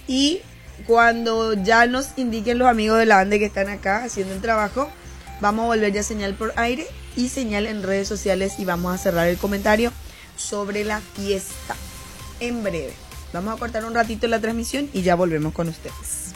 Y cuando ya nos indiquen los amigos de la banda que están acá haciendo el trabajo, vamos a volver ya señal por aire y señal en redes sociales y vamos a cerrar el comentario sobre la fiesta en breve. Vamos a cortar un ratito la transmisión y ya volvemos con ustedes.